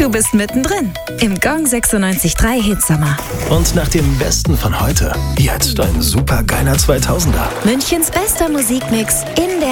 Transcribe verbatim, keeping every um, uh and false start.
Du bist mittendrin im Gong sechsundneunzig Komma drei Hitsommer. Und nach dem Besten von heute, jetzt ein supergeiler zweitausender. Münchens bester Musikmix in der